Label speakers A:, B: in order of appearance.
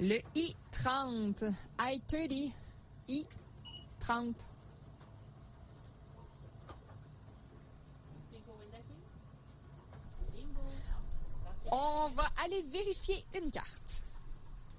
A: Le I-30. I-30. I-30. On va aller vérifier une carte.